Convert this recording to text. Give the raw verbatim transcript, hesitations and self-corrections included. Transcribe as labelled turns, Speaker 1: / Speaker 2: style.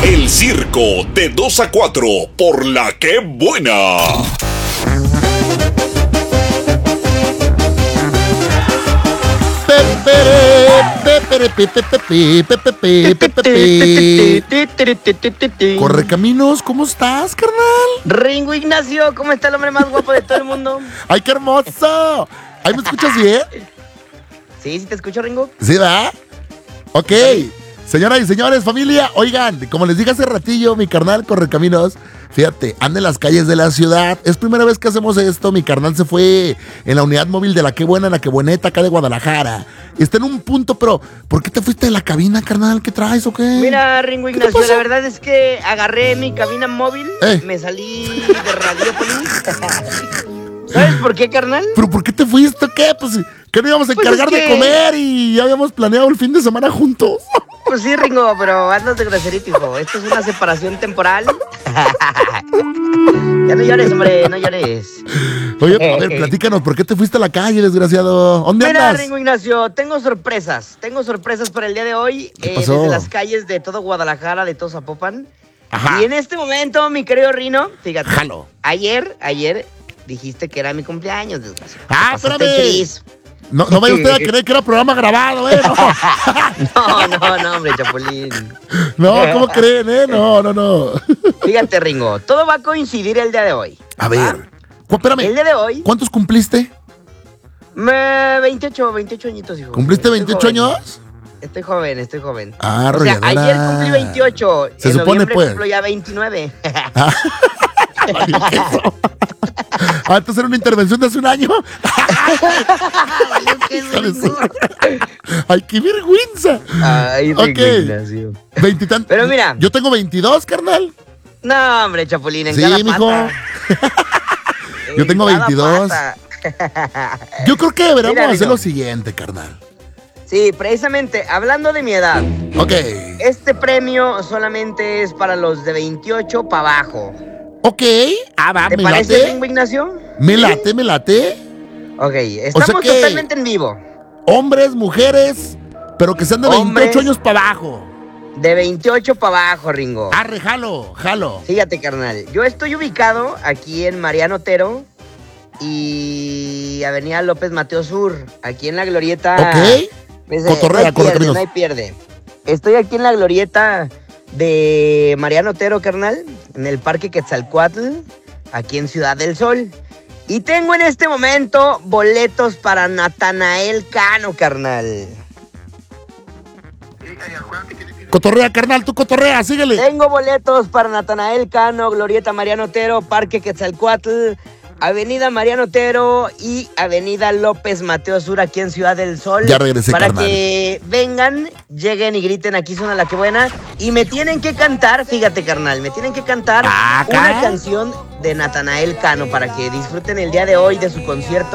Speaker 1: El Circo, de dos a cuatro, por La Que Buena.
Speaker 2: Correcaminos, ¿cómo estás, carnal?
Speaker 3: Ringo Ignacio, ¿cómo está el hombre más guapo de todo el mundo?
Speaker 2: ¡Ay, qué hermoso! ¿Ahí me escuchas bien?
Speaker 3: Sí, sí te escucho, Ringo.
Speaker 2: ¿Sí, va? Ok. Señoras y señores, familia, oigan, como les dije hace ratillo, mi carnal Correcaminos, fíjate, anda en las calles de la ciudad. Es primera vez que hacemos esto. Mi carnal se fue en la unidad móvil de La Que Buena, en La Que Bueneta, acá de Guadalajara. Está en un punto, pero ¿por qué te fuiste de la cabina, carnal? ¿Qué traes o qué?
Speaker 3: Mira, Ringo Ignacio, la verdad es que agarré mi cabina móvil,
Speaker 2: Eh.
Speaker 3: me salí de Radiopolis. ¿Sabes por qué, carnal?
Speaker 2: ¿Pero por qué te fuiste? ¿Qué? Pues, ¿qué no íbamos a
Speaker 3: Pues
Speaker 2: encargar
Speaker 3: es que-
Speaker 2: de comer y ya habíamos planeado el fin de semana juntos?
Speaker 3: Pues sí, Ringo, pero andas de groserito, hijo. Esto es una separación temporal. Ya no llores, hombre, no llores.
Speaker 2: Oye, a ver, platícanos, ¿por qué te fuiste a la calle, desgraciado? ¿Dónde
Speaker 3: Mira,
Speaker 2: andas?
Speaker 3: Ringo Ignacio, tengo sorpresas. Tengo sorpresas para el día de hoy.
Speaker 2: ¿Qué
Speaker 3: eh,
Speaker 2: pasó?
Speaker 3: desde las calles de todo Guadalajara, de todo Zapopan.
Speaker 2: Ajá.
Speaker 3: Y en este momento, mi querido Rino, fíjate.
Speaker 2: Jalo.
Speaker 3: Ayer, ayer dijiste que era mi cumpleaños, desgraciado.
Speaker 2: Ah,
Speaker 3: Te pasaste
Speaker 2: espérame.
Speaker 3: chis.
Speaker 2: No, no vaya usted a creer que era programa grabado, ¿eh?
Speaker 3: No, no, no, hombre, Chapulín.
Speaker 2: No, no ¿cómo creen, eh? No, no, no.
Speaker 3: Fíjate, Ringo, todo va a coincidir el día de hoy.
Speaker 2: A ver, cu- espérame,
Speaker 3: El día de hoy,
Speaker 2: ¿cuántos cumpliste?
Speaker 3: me, veintiocho, veintiocho añitos, hijo.
Speaker 2: ¿Cumpliste
Speaker 3: Estoy
Speaker 2: veintiocho
Speaker 3: joven.
Speaker 2: años?
Speaker 3: Estoy joven, estoy joven.
Speaker 2: Ah,
Speaker 3: O sea,
Speaker 2: arrolladora.
Speaker 3: ayer cumplí veintiocho.
Speaker 2: Se
Speaker 3: en
Speaker 2: supone,
Speaker 3: noviembre
Speaker 2: pues.
Speaker 3: cumplo ya veintinueve.
Speaker 2: Ah, valió queso. Ah, entonces era una intervención de hace un año.
Speaker 3: Valió queso,
Speaker 2: Hija de
Speaker 3: Ringo.
Speaker 2: su- Ay, qué vergüenza.
Speaker 3: Ay, Ringo
Speaker 2: Ok.
Speaker 3: Ignacio.
Speaker 2: Veintitantos.
Speaker 3: Pero mira.
Speaker 2: Yo tengo veintidós, carnal.
Speaker 3: No, hombre, Chapulín, en
Speaker 2: Sí,
Speaker 3: cada
Speaker 2: mijo.
Speaker 3: pata.
Speaker 2: Yo
Speaker 3: En
Speaker 2: tengo
Speaker 3: cada
Speaker 2: veintidós.
Speaker 3: pata.
Speaker 2: Yo creo que deberíamos
Speaker 3: Mira,
Speaker 2: hacer
Speaker 3: Rigo.
Speaker 2: lo siguiente, carnal.
Speaker 3: Sí, precisamente, hablando de mi edad,
Speaker 2: Ok.
Speaker 3: este premio solamente es para los de veintiocho para abajo.
Speaker 2: Ok. Ah, va,
Speaker 3: ¿Te
Speaker 2: me
Speaker 3: parece,
Speaker 2: late.
Speaker 3: Ringo Ignacio?
Speaker 2: Me late, me late.
Speaker 3: Ok, estamos
Speaker 2: que-
Speaker 3: totalmente en vivo.
Speaker 2: Hombres, mujeres, pero que sean de
Speaker 3: Hombres.
Speaker 2: veintiocho años para abajo.
Speaker 3: De veintiocho para abajo, Ringo.
Speaker 2: Arre, jalo, jalo.
Speaker 3: Fíjate, carnal. Yo estoy ubicado aquí en Mariano Otero y Avenida López Mateo Sur, aquí en la glorieta.
Speaker 2: Ok.
Speaker 3: Pues, eh,
Speaker 2: Cotorrea,
Speaker 3: no hay pierde,
Speaker 2: Correcaminos.
Speaker 3: no hay pierde. Estoy aquí en la glorieta de Mariano Otero, carnal, en el Parque Quetzalcóatl, aquí en Ciudad del Sol. Y tengo en este momento boletos para Natanael Cano, carnal.
Speaker 2: Cotorrea, carnal, tú cotorrea, síguele.
Speaker 3: Tengo boletos para Natanael Cano, Glorieta Mariano Otero, Parque Quetzalcóatl, Avenida Mariano Otero y Avenida López Mateo Sur, aquí en Ciudad del Sol.
Speaker 2: Ya regresé,
Speaker 3: Para
Speaker 2: carnal.
Speaker 3: que vengan, lleguen y griten, aquí suena La Que Buena. Y me tienen que cantar, fíjate, carnal, me tienen que cantar
Speaker 2: Ah,
Speaker 3: una
Speaker 2: acá.
Speaker 3: canción de Natanael Cano para que disfruten el día de hoy de su concierto.